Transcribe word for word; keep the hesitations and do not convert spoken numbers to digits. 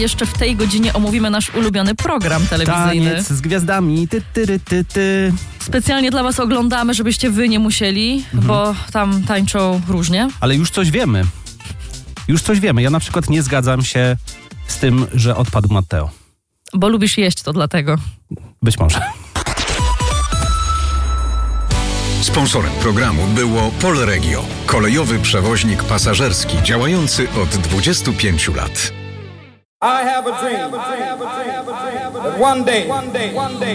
Jeszcze w tej godzinie omówimy nasz ulubiony program telewizyjny. Taniec z gwiazdami, ty, ty, ty, ty, ty. Specjalnie dla was oglądamy, żebyście wy nie musieli, mhm. bo tam tańczą różnie. Ale już coś wiemy. Już coś wiemy. Ja na przykład nie zgadzam się z tym, że odpadł Matteo. Bo lubisz jeść, to dlatego. Być może. Sponsorem programu było Polregio, kolejowy przewoźnik pasażerski działający od dwudziestu pięciu lat. I have a dream that one day, one day, one day